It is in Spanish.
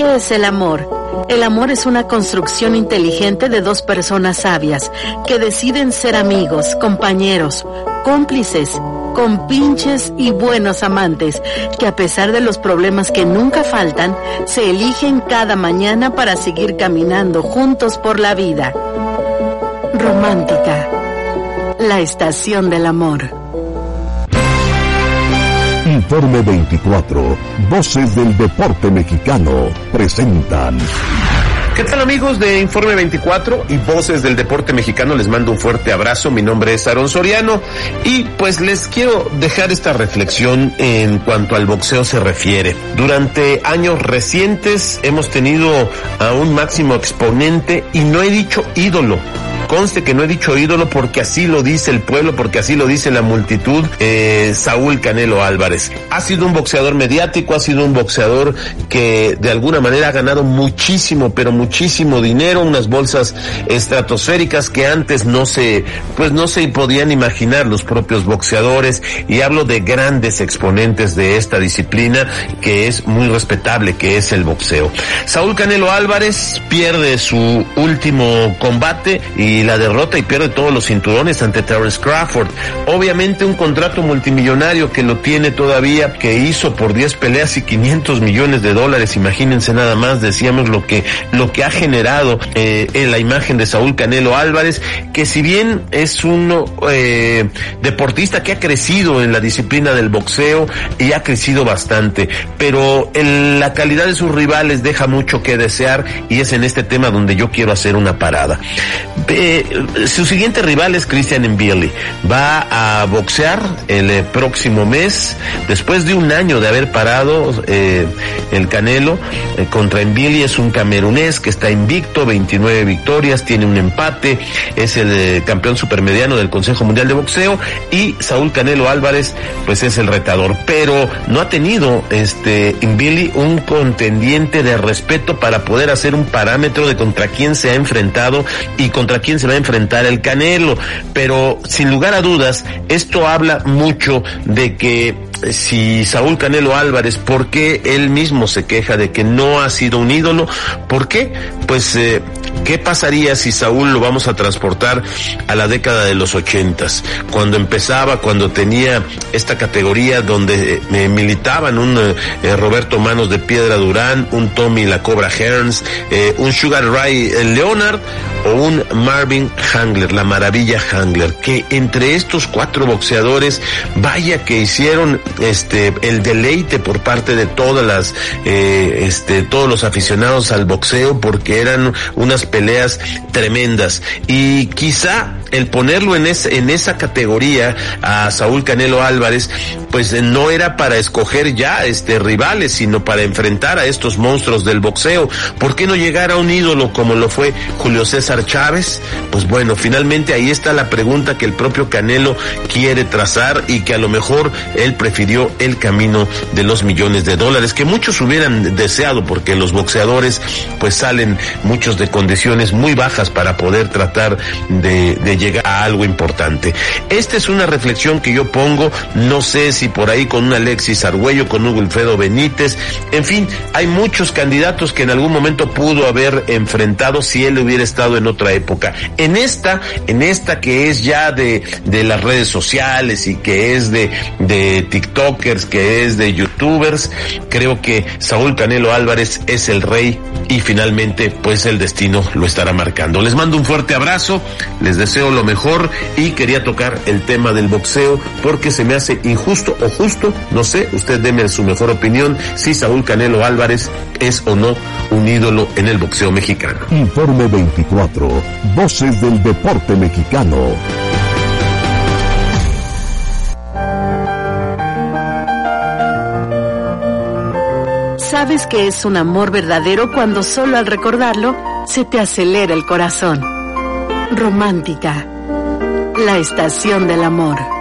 ¿Qué es el amor? El amor es una construcción inteligente de dos personas sabias que deciden ser amigos, compañeros, cómplices, compinches y buenos amantes, que a pesar de los problemas que nunca faltan, se eligen cada mañana para seguir caminando juntos por la vida. Romántica, la estación del amor. Informe 24, Voces del Deporte Mexicano, presentan. ¿Qué tal, amigos de Informe 24 y Voces del Deporte Mexicano? Les mando un fuerte abrazo. Mi nombre es Aarón Soriano y pues les quiero dejar esta reflexión en cuanto al boxeo se refiere. Durante años recientes hemos tenido a un máximo exponente, y no he dicho ídolo. Conste que no he dicho ídolo porque así lo dice el pueblo, porque así lo dice la multitud, Saúl Canelo Álvarez. Ha sido un boxeador mediático, ha sido un boxeador que de alguna manera ha ganado muchísimo, pero muchísimo dinero, unas bolsas estratosféricas que antes no se podían imaginar los propios boxeadores, y hablo de grandes exponentes de esta disciplina que es muy respetable, que es el boxeo. Saúl Canelo Álvarez pierde su último combate y la derrota, y pierde todos los cinturones ante Terence Crawford. Obviamente un contrato multimillonario que lo tiene todavía, que hizo por 10 peleas y $500 millones. Imagínense nada más, decíamos lo que ha generado en la imagen de Saúl Canelo Álvarez, que si bien es un deportista que ha crecido en la disciplina del boxeo y ha crecido bastante, pero la calidad de sus rivales deja mucho que desear, y es en este tema donde yo quiero hacer una parada. Su siguiente rival es Christian Mbilli. Va a boxear el próximo mes, después de un año de haber parado el Canelo contra Mbilli. Es un camerunés que está invicto, 29 victorias, tiene un empate, es el campeón supermediano del Consejo Mundial de Boxeo, y Saúl Canelo Álvarez pues es el retador, pero no ha tenido Mbilli un contendiente de respeto para poder hacer un parámetro de contra quién se ha enfrentado y contra quién se va a enfrentar el Canelo. Pero sin lugar a dudas, esto habla mucho de que si Saúl Canelo Álvarez, ¿por qué él mismo se queja de que no ha sido un ídolo? ¿Por qué? Pues, ¿qué pasaría si Saúl lo vamos a transportar a la década de los 80s? Cuando empezaba, cuando tenía esta categoría donde militaban un Roberto Manos de Piedra Durán, un Tommy La Cobra Hearns, un Sugar Ray Leonard o un Marvin Hagler, la maravilla Hagler, que entre estos cuatro boxeadores, vaya que hicieron el deleite por parte de todas las todos los aficionados al boxeo, porque eran unas peleas tremendas. Y quizá el ponerlo en esa categoría a Saúl Canelo Álvarez, pues no era para escoger ya rivales, sino para enfrentar a estos monstruos del boxeo. ¿Por qué no llegar a un ídolo como lo fue Julio César Chávez? Pues bueno, finalmente ahí está la pregunta que el propio Canelo quiere trazar, y que a lo mejor él prefirió el camino de los $millones, que muchos hubieran deseado, porque los boxeadores pues salen muchos de condiciones muy bajas para poder tratar de llegar a algo importante. Esta es una reflexión que yo pongo, no sé si por ahí con un Alexis Argüello, con un Wilfredo Benítez, en fin, hay muchos candidatos que en algún momento pudo haber enfrentado si él hubiera estado en otra época. En esta que es ya de las redes sociales, y que es de TikTokers, que es de YouTubers, creo que Saúl Canelo Álvarez es el rey, y finalmente pues el destino lo estará marcando. Les mando un fuerte abrazo, les deseo lo mejor, y quería tocar el tema del boxeo porque se me hace injusto o justo, no sé, usted deme su mejor opinión, si Saúl Canelo Álvarez es o no un ídolo en el boxeo mexicano. Informe 24, Voces del Deporte Mexicano. Sabes que es un amor verdadero cuando solo al recordarlo se te acelera el corazón. Romántica, la estación del amor.